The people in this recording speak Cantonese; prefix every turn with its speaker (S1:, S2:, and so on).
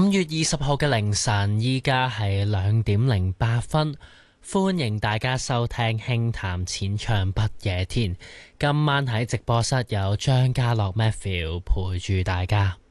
S1: 5月20號嘅凌晨，依家係2:08，歡迎大家收聽輕談淺唱不夜天。今晚喺直播室有張家樂 Matthew 陪住大家。